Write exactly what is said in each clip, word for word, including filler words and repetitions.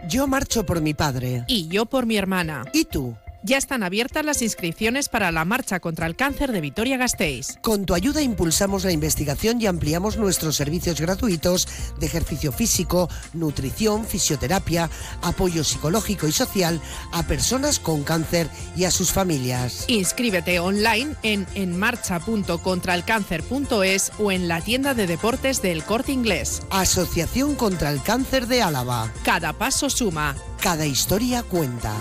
Yo marcho por mi padre. Y yo por mi hermana. ¿Y tú? Ya están abiertas las inscripciones para la Marcha contra el Cáncer de Vitoria-Gasteiz. Con tu ayuda impulsamos la investigación y ampliamos nuestros servicios gratuitos de ejercicio físico, nutrición, fisioterapia, apoyo psicológico y social a personas con cáncer y a sus familias. Inscríbete online en enmarcha punto contraelcáncer punto es o en la tienda de deportes del Corte Inglés. Asociación contra el Cáncer de Álava. Cada paso suma. Cada historia cuenta.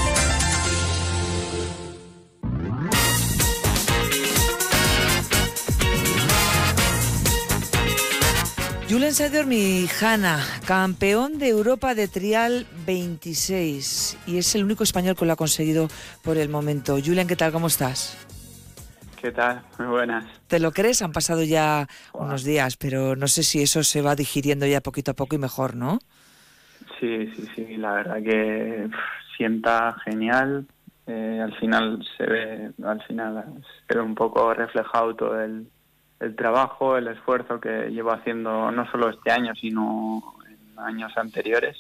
Julen Sadormi-Jana, campeón de Europa de trial veintiséis, y es el único español que lo ha conseguido por el momento. Julen, ¿qué tal? ¿Cómo estás? ¿Qué tal? Muy buenas. ¿Te lo crees? Han pasado ya wow. unos días, pero no sé si eso se va digiriendo ya poquito a poco y mejor, ¿no? Sí, sí, sí, la verdad que pff, sienta genial. Eh, al final se ve, al final se ve un poco reflejado todo el el trabajo, el esfuerzo que llevo haciendo no solo este año, sino en años anteriores.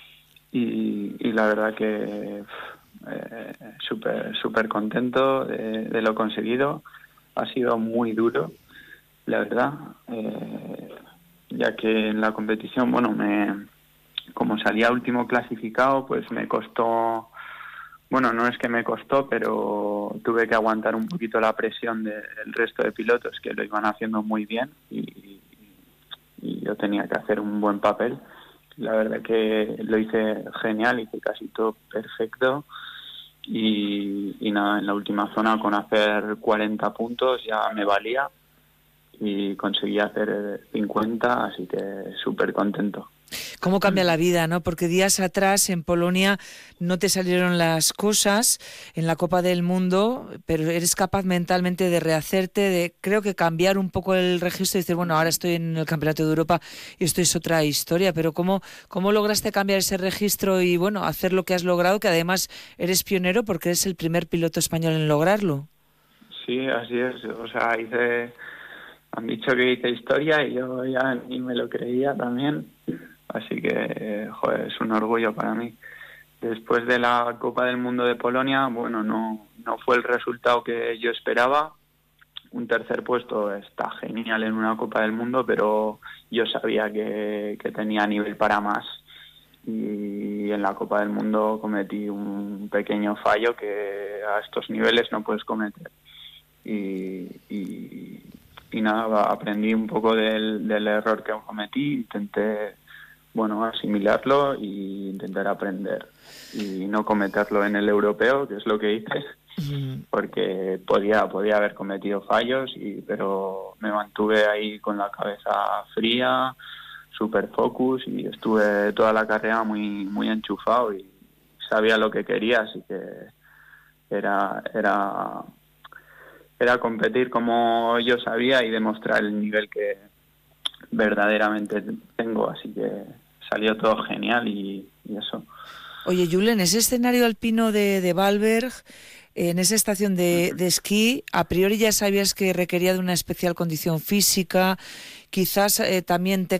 Y, y la verdad que eh, súper súper contento de, de lo conseguido. Ha sido muy duro, la verdad, eh, ya que en la competición, bueno, me como salía último clasificado, pues me costó... Bueno, no es que me costó, pero tuve que aguantar un poquito la presión del resto de pilotos que lo iban haciendo muy bien y, y yo tenía que hacer un buen papel. La verdad que lo hice genial, hice casi todo perfecto y, y nada, en la última zona con hacer cuarenta puntos ya me valía y conseguí hacer cincuenta, así que súper contento. ¿Cómo cambia la vida, no? Porque días atrás en Polonia no te salieron las cosas en la Copa del Mundo, pero eres capaz mentalmente de rehacerte, de creo que cambiar un poco el registro y decir, bueno, ahora estoy en el Campeonato de Europa y esto es otra historia, pero ¿cómo, cómo lograste cambiar ese registro y, bueno, hacer lo que has logrado, que además eres pionero porque eres el primer piloto español en lograrlo? Sí, así es, o sea, hice... Han dicho que hice historia y yo ya ni me lo creía también. Así que, joder, es un orgullo para mí. Después de la Copa del Mundo de Polonia, bueno, no, no fue el resultado que yo esperaba. Un tercer puesto está genial en una Copa del Mundo, pero yo sabía que, que tenía nivel para más. Y en la Copa del Mundo cometí un pequeño fallo que a estos niveles no puedes cometer. Y... y Y nada, aprendí un poco del, del error que cometí, intenté, bueno, asimilarlo e intentar aprender y no cometerlo en el europeo, que es lo que hice, porque podía podía haber cometido fallos, y pero me mantuve ahí con la cabeza fría, super focus, y estuve toda la carrera muy muy enchufado y sabía lo que quería, así que era era era competir como yo sabía y demostrar el nivel que verdaderamente tengo, así que salió todo genial y, y eso. Oye, Julen, ese escenario alpino de, de Valberg, en esa estación de, de esquí, a priori ya sabías que requería de una especial condición física, quizás eh, también te,